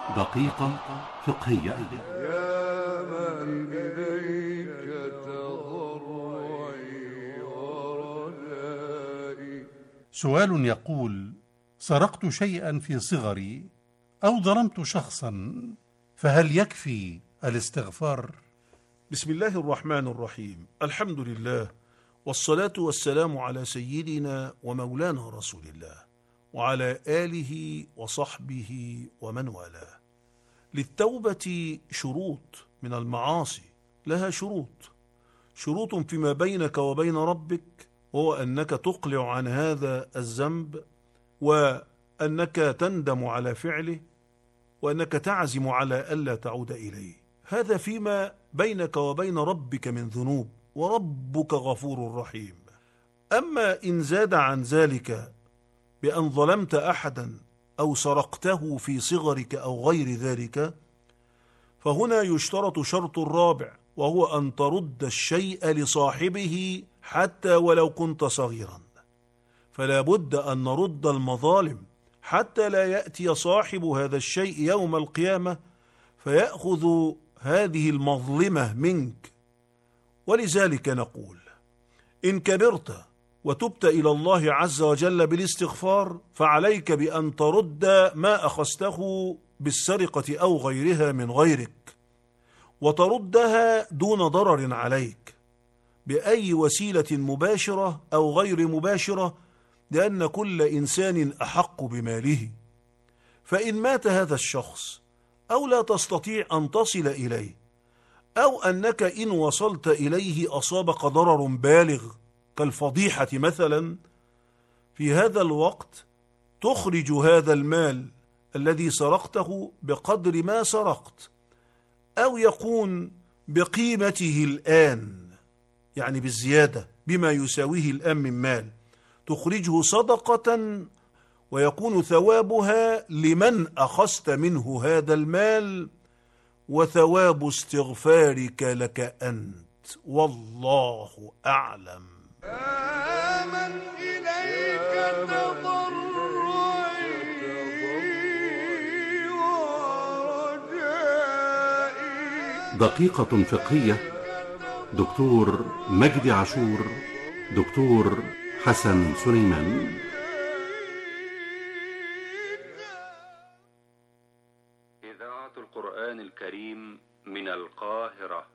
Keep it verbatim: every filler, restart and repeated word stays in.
دقيقة فقهية. يا من إليك تضرعي ورجائي. سؤال يقول: سرقت شيئا في صغري أو ظلمت شخصا، فهل يكفي الاستغفار؟ بسم الله الرحمن الرحيم. الحمد لله، والصلاة والسلام على سيدنا ومولانا رسول الله وعلى آله وصحبه ومن والاه. للتوبة شروط، من المعاصي لها شروط شروط فيما بينك وبين ربك، وهو أنك تقلع عن هذا الذنب، وأنك تندم على فعله، وأنك تعزم على ألا تعود إليه. هذا فيما بينك وبين ربك من ذنوب، وربك غفور رحيم. أما إن زاد عن ذلك بأن ظلمت أحدا أو سرقته في صغرك أو غير ذلك، فهنا يشترط شرط رابع، وهو أن ترد الشيء لصاحبه حتى ولو كنت صغيرا. فلا بد أن نرد المظالم حتى لا يأتي صاحب هذا الشيء يوم القيامة فيأخذ هذه المظلمة منك. ولذلك نقول: إن كبرت وتبت إلى الله عز وجل بالاستغفار، فعليك بأن ترد ما أخذته بالسرقة أو غيرها من غيرك، وتردها دون ضرر عليك بأي وسيلة مباشرة أو غير مباشرة، لأن كل إنسان أحق بماله. فإن مات هذا الشخص أو لا تستطيع أن تصل إليه، أو أنك إن وصلت إليه أصابك ضرر بالغ كالفضيحة مثلا، في هذا الوقت تخرج هذا المال الذي سرقته بقدر ما سرقت، أو يكون بقيمته الآن، يعني بالزيادة بما يساويه الآن من مال، تخرجه صدقة، ويكون ثوابها لمن أخذت منه هذا المال، وثواب استغفارك لك أنت، والله أعلم. آمن إليك تضرعي ورجائي. دقيقة فقهية. دكتور مجدي عاشور، دكتور حسن سليمان. إذاعة القرآن الكريم من القاهرة.